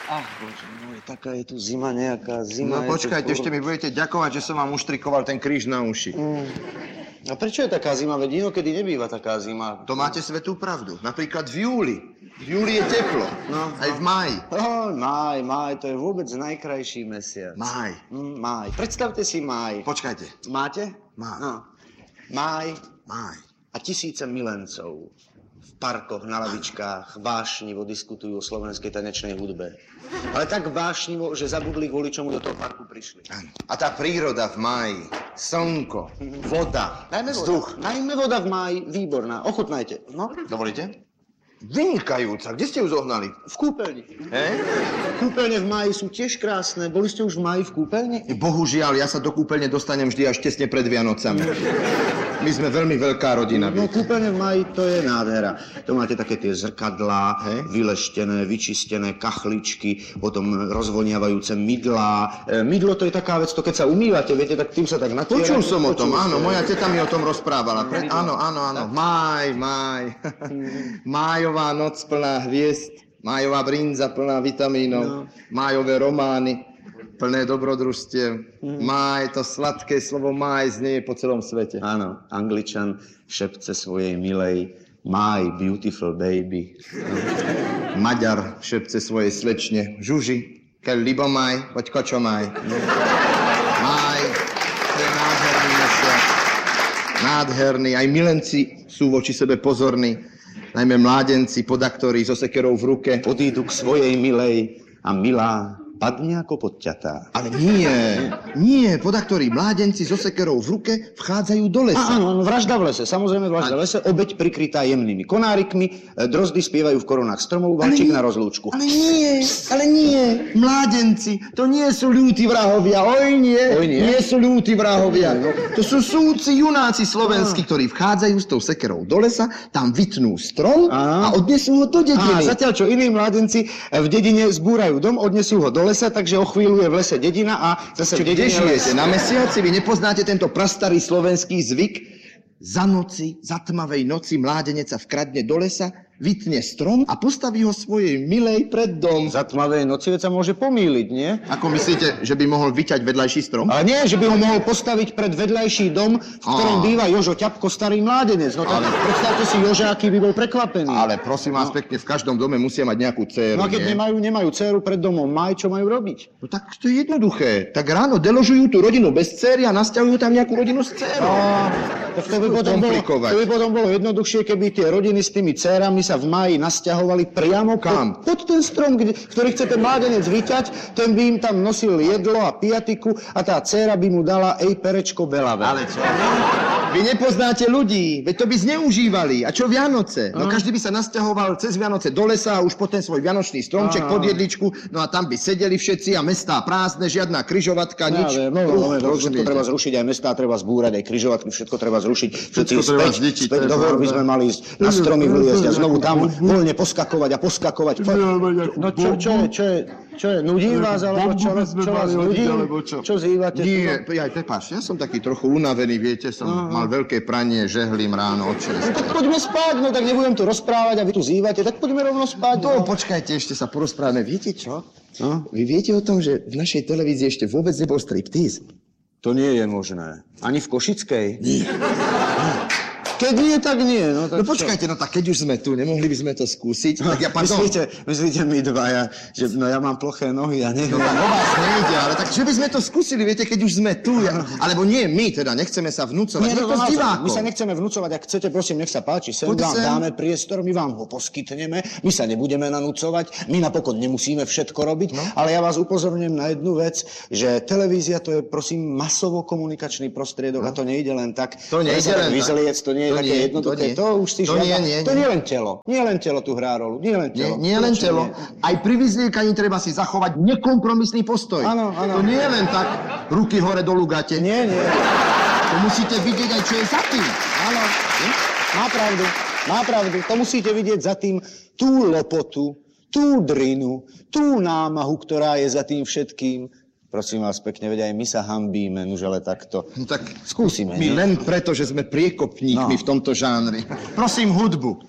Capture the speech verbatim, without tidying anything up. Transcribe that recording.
Ach, bože môj, taká je tu zima nejaká, zima. No počkajte, ešte mi budete ďakovať, že som vám uštrikoval ten kríž na uši. Mm. A prečo je taká zima? Veď inokedy nebýva taká zima. To máte svätú pravdu. Napríklad v júli. V júli je teplo. No, aj v máji. Oh, máj, máj, to je vôbec najkrajší mesiac. Máj. Mm, máj. Predstavte si máj. Počkajte. Máte? Máj. No. Máj. Máj. A tisíce milencov v parkoch, na lavičkách vášnivo diskutujú o slovenskej tanečnej hudbe. Ale tak vášnivo, že zabudli, kvôli čomu do toho parku prišli. A tá príroda v máji, slnko, voda, Najmä vzduch. voda. Najmä voda v máji, výborná. Ochutnajte. No. Dovolíte? Vynikajúca. Kde ste ju zohnali? V kúpeľni. Hej? Kúpeľne v máji sú tiež krásne. Boli ste už v máji v kúpeľni? Bohužiaľ, ja sa do kúpeľne dostanem vždy až tesne pred Vianocami. My sme veľmi veľká rodina. No kúpeľne v máji to je nádhera. To máte také tie zrkadlá, Hej. vyleštené, vyčistené kachličky, potom rozvoniavajúce mydlá. E, mydlo to je taká vec, to keď sa umývate, viete, tak tým sa tak natierate. Počul som o tom, Počul áno, ste. moja teta mi o tom rozprávala. Pre... Áno, áno, áno. Máj, máj. Májová noc plná hviezd, májová brinza plná vitamínov, No. májové romány plné dobrodružstiev. Máj, to sladké slovo máj znie po celom svete. Áno, Angličan šepce svojej milej My beautiful baby. Maďar šepce svojej slečne Žuži, keď libomaj, poď kočomaj. Máj, to je nádherný mesiac. Nádherný, aj milenci sú voči sebe pozorní. Najmä mládenci, podaktori so sekerou v ruke. Odídu k svojej milej a milá padne ako podťatá. Ale nie, nie, podaktori, mládenci so sekerou v ruke vchádzajú do lesa. A, áno, áno, vražda v lese, samozrejme vražda v lese, obeť prikrytá jemnými konárikmi, e, drozdy spievajú v korunách stromov, valčík na rozlúčku. Ale nie, ale nie, mládenci, to nie sú ľúti vrahovia, oj nie, Oj, nie. nie sú ľúti vrahovia. To sú súdci junáci slovenskí, ktorí vchádzajú s tou sekerou do lesa, tam vytnú strom Á. a odnesú ho do A dediny. zatiaľ, čo iní mládenci v dedine zbúrajú dom, odnesú ho do lesa, takže o chvíľu je v lese dedina a zase Čo, v kde dedine žijete? les. Na mesiaci? Vy nepoznáte tento prastarý slovenský zvyk? Za noci, za tmavej noci mládenec sa vkradne do lesa, vytne strom a postaví ho svojej milej pred dom. Za tmavej noci veď sa môže pomýliť, nie? Ako myslíte, že by mohol vyťať vedľajší strom? Ale nie, že by ho mohol postaviť pred vedľajší dom, v ktorom Á. býva Jožo Ťapko, starý mládenec. No tak predstavte si Joža, aký by bol prekvapený. Ale prosím vás pekne, v každom dome musia mať nejakú dcéru, No a keď nie? nemajú, nemajú dcéru pred domom, maj, čo majú robiť? No tak to je jednoduché. Tak ráno deložujú tú rodinu bez dcéry a nasťahujú tam nejakú rodinu s dcérou. Tak to by, potom bolo, komplikovať. to by potom bolo jednoduchšie, keby tie rodiny s tými dcérami sa v máji nasťahovali priamo Kam? pod, pod ten strom, kde, ktorý chce ten mládenec vyťať, ten by im tam nosil jedlo a piatiku a tá dcéra by mu dala ej perečko belavé. Ale čo? Vy nepoznáte ľudí, veď to by zneužívali. A čo Vianoce? No každý by sa nasťahoval cez Vianoce do lesa a už po ten svoj vianočný stromček Á. pod jedličku, no a tam by sedeli všetci a mestá prázdne, žiadna križovatka, nič. Ja viem, no, no, no, no, všetko Rozumiete? treba zrušiť, aj mestá treba zbúrať, aj križovatky, všetko treba zrušiť. Všetci Všetko treba späť, zničiť, späť to je do hor by pravda. sme mali ísť, na stromy vyliezť a znovu tam voľne poskakovať a poskakovať. No čo, čo je, čo je, čo je, nudím vás, alebo čo, čo vás nudím? Čo zývate? Nie, aj prepáč, ja som taký trochu unavený, viete, som mal veľké pranie, žehlím ráno od No šesť. tak poďme spať, no tak nebudem tu rozprávať a vy tu zývate, tak poďme rovno spať. No, No. počkajte, ešte sa porozprávame. Viete čo? No, Vy viete o tom, že v našej televízii ešte vôbec nebol striptease? to nie je možné. Ani v Košickej? Nie. Keď nie, tak nie. No, tak No počkajte, no tak keď už sme tu, nemohli by sme to skúsiť? Tak ja, pardon. Myslíte, myslíte my dvaja, že no ja mám ploché nohy a neviem. No tak o vás nejde, ale tak že by sme to skúsili, viete, keď už sme tu, ja, alebo nie my, teda nechceme sa vnúcovať, Nie, nie, no, to no, s divákom. my sa nechceme vnúcovať, ak chcete, prosím, nech sa páči, sem Poď vám sem. dáme priestor, my vám ho poskytneme, my sa nebudeme nanúcovať, my napokon nemusíme všetko robiť, no. Ale ja vás upozorňujem na jednu vec, že televízia to je, prosím, masovo komunikačný prostriedok no. A to nejde len tak. To nejde len tak. Vyzliec, to nie je To také nie, jednoduché, to nie. to už si To žiada, nie, nie, to nie. nie len telo, nie len telo tu hrá rolu, nie len Nie, telo. nie len Prečo telo, nie? aj pri vyzliekaní treba si zachovať nekompromisný postoj. Áno, áno. To nie je len tak, ruky hore dolu gate. Nie, nie. To musíte vidieť aj, čo je za tým. Áno, má pravdu, má pravdu. To musíte vidieť za tým tú lopotu, tú drinu, tú námahu, ktorá je za tým všetkým. Prosím vás pekne, veď aj my sa hanbíme, nuž ale takto. No tak Skúsime, my nie? len preto, že sme priekopníkmi No. v tomto žánri. Prosím hudbu.